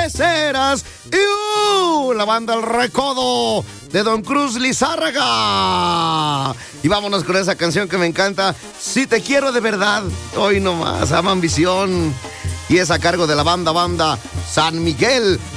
Peceras y la banda El Recodo de Don Cruz Lizárraga. Y vámonos con esa canción que me encanta, Si te quiero de verdad. Hoy nomás, Ama Ambición. Y es a cargo de la banda San Miguel.